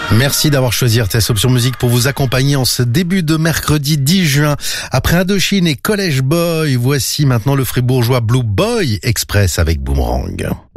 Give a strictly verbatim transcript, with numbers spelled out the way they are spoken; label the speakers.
Speaker 1: Merci d'avoir choisi R T S Option Musique pour vous accompagner en ce début de mercredi dix juin. Après Indochine et Collège Boy, voici maintenant le fribourgeois Blue Boy Express avec Boomerang.